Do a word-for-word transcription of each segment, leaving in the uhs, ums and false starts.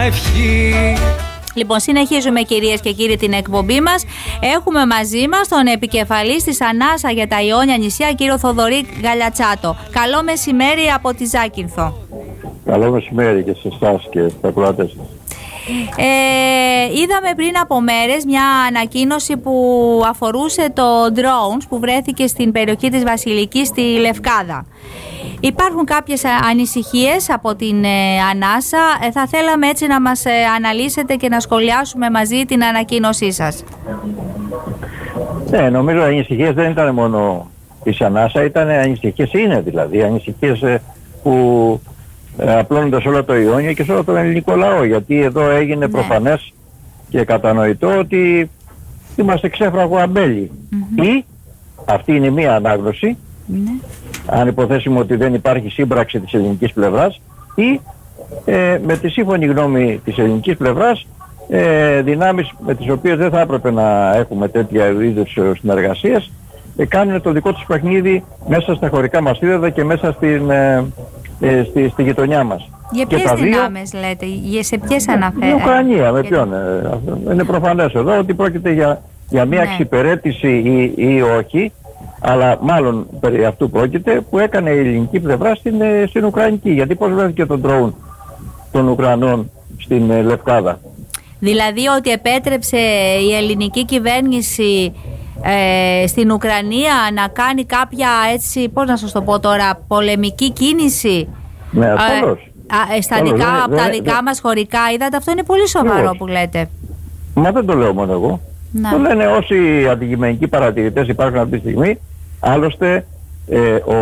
ευχή. Λοιπόν, συνεχίζουμε κυρίες και κύριοι την εκπομπή μας. Έχουμε μαζί μας τον επικεφαλής της Ανάσα για τα Ιόνια νησιά, κύριο Θοδωρή Γαλιατσάτο. Καλό μεσημέρι από τη Ζάκυνθο. Καλό μεσημέρι και σε εσάς και στα ακροατές. Ε, είδαμε πριν από μέρες μια ανακοίνωση που αφορούσε το drones που βρέθηκε στην περιοχή της Βασιλικής στη Λευκάδα. Υπάρχουν κάποιες ανησυχίες από την ε, Ανάσα. Ε, θα θέλαμε έτσι να μας ε, αναλύσετε και να σχολιάσουμε μαζί την ανακοίνωσή σας. Ναι, νομίζω οι ανησυχίες δεν ήταν μόνο της Ανάσα, ήταν ανησυχίες, είναι δηλαδή ανησυχίες ε, που ε, απλώνονται σε όλο το Ιόνιο και σε όλο τον ελληνικό λαό, γιατί εδώ έγινε ναι. προφανές και κατανοητό ότι είμαστε ξέφραγο αμπέλι. Mm-hmm. Ή, αυτή είναι μία ανάγνωση, mm-hmm. αν υποθέσουμε ότι δεν υπάρχει σύμπραξη της ελληνικής πλευράς, ή ε, με τη σύμφωνη γνώμη της ελληνικής πλευράς ε, δυνάμεις με τις οποίες δεν θα έπρεπε να έχουμε τέτοια είδους συνεργασίες ε, κάνουν το δικό τους παιχνίδι μέσα στα χωρικά μας σύνδεδα και μέσα στην, ε, ε, στη, στη γειτονιά μας. Για ποιες δυνάμεις δύο, λέτε, για σε ποιες αναφέρετε? Στην Ουκρανία, με ποιον. Ε, είναι προφανές εδώ ότι πρόκειται για, για μια ναι. εξυπηρέτηση ή, ή όχι, αλλά μάλλον περί αυτού πρόκειται, που έκανε η ελληνική πλευρά στην, στην Ουκρανική. Γιατί πώς βρέθηκε τον drone των Ουκρανών στην ε, Λευκάδα? Δηλαδή ότι επέτρεψε η ελληνική κυβέρνηση ε, στην Ουκρανία να κάνει κάποια, έτσι, πώς να σας το πω τώρα, πολεμική κίνηση. Ναι, ασφαλώς. Ε, στα δικά, δεν, από δεν, τα δικά δεν, μας χωρικά, είδατε, αυτό είναι πολύ σοβαρό πώς που λέτε. Μα δεν το λέω μόνο εγώ. Να. Το λένε όσοι αντικειμενικοί παρατηρητές υπάρχουν αυτή τη στιγμή. Άλλωστε ε,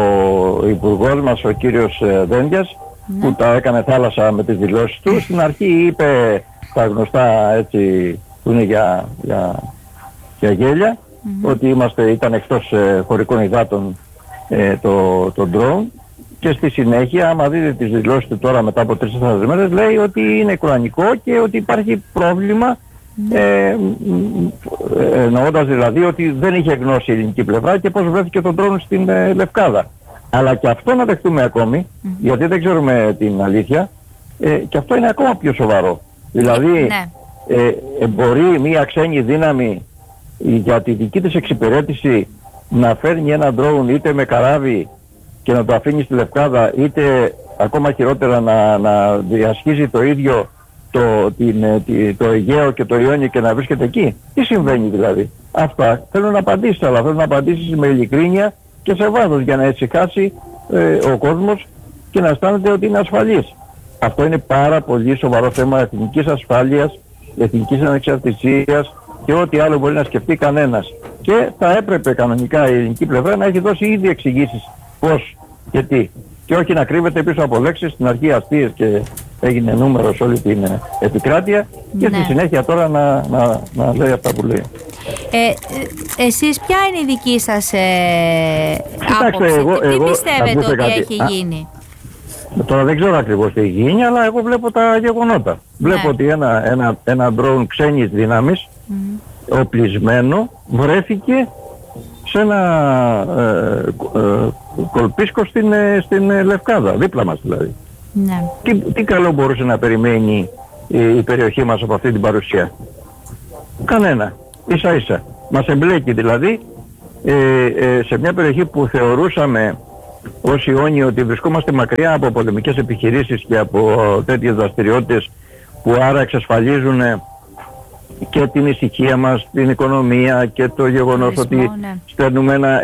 ο υπουργός μας, ο κύριος ε, Δένδιας, ναι. που τα έκανε θάλασσα με τις δηλώσεις του, στην αρχή είπε τα γνωστά έτσι που είναι για, για, για γέλια, mm-hmm. ότι είμαστε, ήταν εκτός ε, χωρικών υδάτων ε, το, το drone, και στη συνέχεια, άμα δείτε τις δηλώσεις του τώρα μετά από τρεις-τέσσερις μέρες, λέει ότι είναι ουκρανικό και ότι υπάρχει πρόβλημα. Ε, εννοώντας δηλαδή ότι δεν είχε γνώση η ελληνική πλευρά και πώς βρέθηκε τον drone στην ε, Λευκάδα. Αλλά και αυτό να δεχτούμε ακόμη, mm-hmm. γιατί δεν ξέρουμε την αλήθεια, ε, και αυτό είναι ακόμα πιο σοβαρό. Δηλαδή ναι. ε, ε, μπορεί μια ξένη δύναμη για τη δική της εξυπηρέτηση να φέρνει ένα drone είτε με καράβι και να το αφήνει στη Λευκάδα, είτε ακόμα χειρότερα να, να διασχίζει το ίδιο Το, την, το Αιγαίο και το Ιόνιο και να βρίσκεται εκεί. Τι συμβαίνει δηλαδή? Αυτά θέλω να απαντήσεις, αλλά θέλω να απαντήσεις με ειλικρίνεια και σε βάθος για να ησυχάσει ε, ο κόσμος και να αισθάνεται ότι είναι ασφαλής. Αυτό είναι πάρα πολύ σοβαρό θέμα εθνικής ασφάλειας, εθνικής ανεξαρτησίας και ό,τι άλλο μπορεί να σκεφτεί κανένας. Και θα έπρεπε κανονικά η ελληνική πλευρά να έχει δώσει ήδη εξηγήσεις πώς και τι. Και όχι να κρύβεται πίσω από λέξεις, στην αρχή αστείες και έγινε νούμερο σε όλη την ε, επικράτεια και ναι. στη συνέχεια τώρα να, να, να λέει αυτά που λέει. Ε, εσείς ποια είναι η δική σας ε, Κοιτάξτε, άποψη? Εγώ, τι εγώ, πιστεύετε ότι κάτι. έχει Α, γίνει? Τώρα δεν ξέρω ακριβώς τι έχει γίνει, αλλά εγώ βλέπω τα γεγονότα. Ναι. Βλέπω ότι ένα, ένα, ένα drone ξένης δύναμης, mm-hmm. οπλισμένο, βρέθηκε σε ένα ε, ε, κολπίσκο στην, ε, στην ε, Λευκάδα, δίπλα μας δηλαδή. Ναι. Τι, τι καλό μπορούσε να περιμένει η, η περιοχή μας από αυτή την παρουσία? Κανένα. Ίσα ίσα. Μας εμπλέκει δηλαδή ε, ε, σε μια περιοχή που θεωρούσαμε ως Ιόνιο ότι βρισκόμαστε μακριά από πολεμικές επιχειρήσεις και από τέτοιες δραστηριότητες που άρα εξασφαλίζουν και την ησυχία μας, την οικονομία και το γεγονός ότι ναι. στέλνουμε ένα